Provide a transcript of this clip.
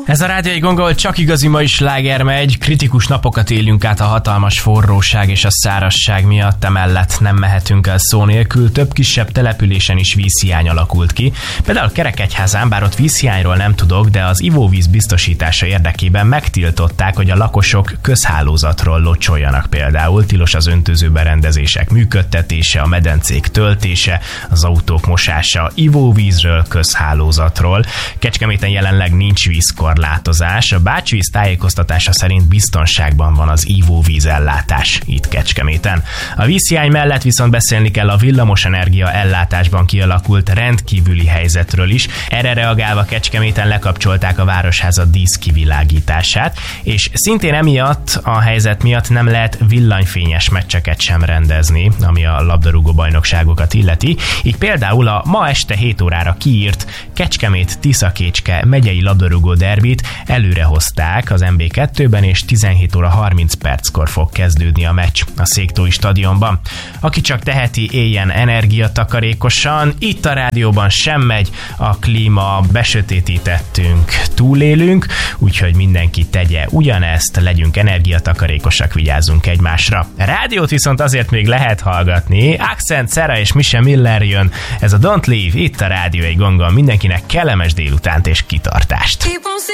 Ez a Rádió Egy Gongol csak igazi mai sláger megy, kritikus napokat élünk át a hatalmas forróság és a szárazság miatt, emellett nem mehetünk el szó nélkül, több kisebb településen is vízhiány alakult ki. Például Kerekegyházán, bár ott vízhiányról nem tudok, de az ivóvíz biztosítása érdekében megtiltották, hogy a lakosok közhálózatról locsoljanak például. Tilos az öntözőberendezések működtetése, a medencék töltése, az autók mosása, ivóvízről, közhálózatról. Kecskeméten jelenleg nincs vízkorlátozás. A Bácsvíz tájékoztatása szerint biztonságban van az ivóvíz ellátás itt Kecskeméten. A vízhiány mellett viszont beszélni kell a villamosenergia ellátásban kialakult rendkívüli helyzetről is. Erre reagálva Kecskeméten lekapcsolták a városháza díszkivilágítását, és szintén emiatt a helyzet miatt nem lehet villanyfényes meccseket sem rendezni, ami a labdarúgó bajnokságokat illeti. Így például a ma este 7 órára kiírt Kecskemét-Tiszakécske megyei labdarúgó derbit előrehozták az MB2-ben, és 17 óra 30 perckor fog kezdődni a meccs a Széktói stadionban. Aki csak teheti, éljen energiatakarékosan, itt a rádióban sem megy a klíma, besötétítettünk, túlélünk, úgyhogy mindenki tegye ugyanezt, legyünk energiatakarékosak, vigyázzunk egymásra. A rádiót viszont azért még lehet hallgatni. Accent, Sarah és Misha Miller jön, ez a Don't Leave, itt a Rádió Egy Gongon. Mindenkinek kellemes délutánt és kitartást!